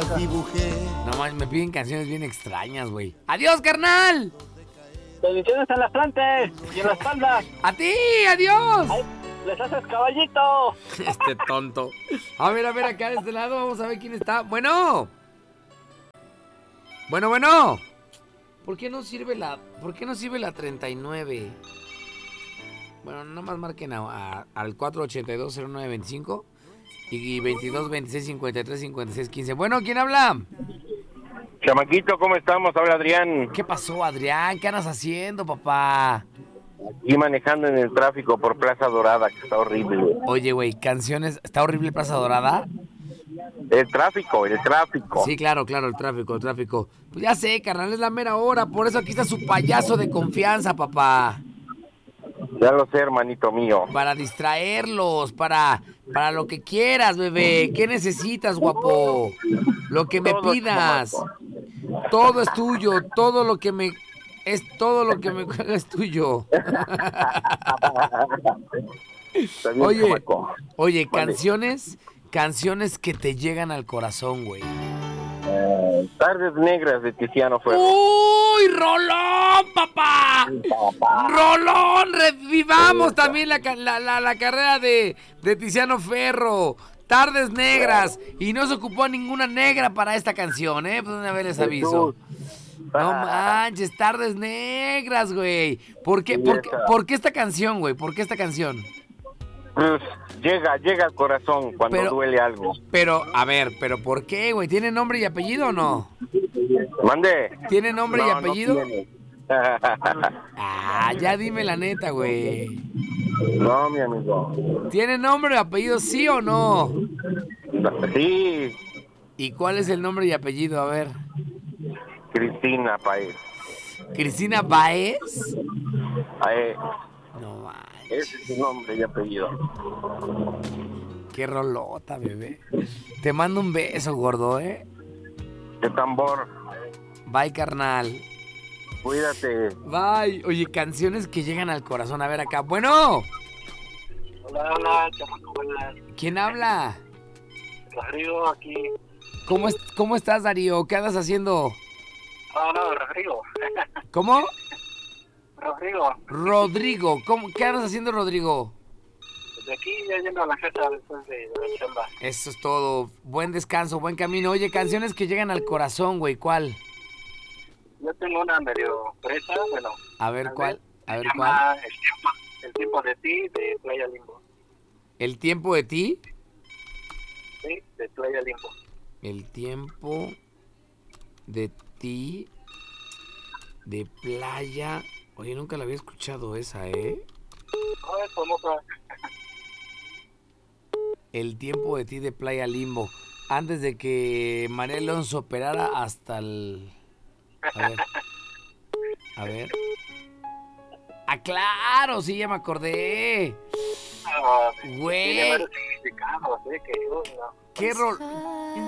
dibujé. No más, me piden canciones bien extrañas, güey. ¡Adiós, carnal! Bendiciones en la frente y en la espalda. ¡A ti! ¡Adiós! Ay, les haces caballito. Este tonto. A ver, acá de este lado, vamos a ver quién está. Bueno. Bueno. ¿Por qué no sirve la 39? Bueno, nada más marquen al 4820925 y 2226535615. Bueno, ¿quién habla? Chamaquito, ¿cómo estamos? Habla Adrián. ¿Qué pasó, Adrián? ¿Qué andas haciendo, papá? Y manejando en el tráfico por Plaza Dorada, que está horrible. Oye, güey, canciones... ¿Está horrible Plaza Dorada? El tráfico. Sí, claro, el tráfico. Pues ya sé, carnal, es la mera hora. Por eso aquí está su payaso de confianza, papá. Ya lo sé, hermanito mío. Para distraerlos, para lo que quieras, bebé. ¿Qué necesitas, guapo? Lo que me pidas. Todo es tuyo, todo lo que me juega es tuyo. Oye, canciones que te llegan al corazón, güey. Tardes Negras de Tiziano Ferro. ¡Uy, rolón, papá! ¡Rolón! Revivamos también la carrera de Tiziano Ferro. Tardes Negras. Y no se ocupó ninguna negra para esta canción, ¿eh? Pues una vez les aviso. No manches, Tardes Negras, güey. ¿Por qué esta canción, güey? ¿Por qué esta canción? Pues llega al corazón cuando duele algo. Pero, a ver, ¿por qué, güey? ¿Tiene nombre y apellido o no? ¿Mande? ¿Tiene nombre y apellido? No tiene. Ya dime la neta, güey. No, mi amigo. ¿Tiene nombre y apellido, sí o no? Sí. ¿Y cuál es el nombre y apellido? A ver. Cristina Páez. ¿Cristina Páez? No manches. Ese es su nombre y apellido. Qué rolota, bebé. Te mando un beso, gordo, ¿eh? De tambor. Bye, carnal. Cuídate. Bye. Oye, canciones que llegan al corazón. A ver acá. Bueno. Hola, chamaco, buenas. ¿Quién habla? Rodrigo, aquí. ¿Cómo estás, Darío? ¿Qué andas haciendo? No, Rodrigo. ¿Cómo? Rodrigo. ¿Qué andas haciendo, Rodrigo? De aquí ya yendo a la casa después de la chamba. Eso es todo. Buen descanso, buen camino. Oye, canciones que llegan al corazón, güey. ¿Cuál? Yo tengo una medio presa, bueno. A ver, ¿cuál? El tiempo de ti, de Playa Limbo. ¿El tiempo de ti? Sí, de Playa Limbo. El tiempo de ti, de Playa... Oye, nunca la había escuchado esa, ¿eh? No, es famosa. El tiempo de ti de Playa Limbo. Antes de que María Alonso operara hasta el... A ver. ¡Ah, claro! Sí, ya me acordé. Güey. Tiene varios significados, que yo no. ¿Qué rol?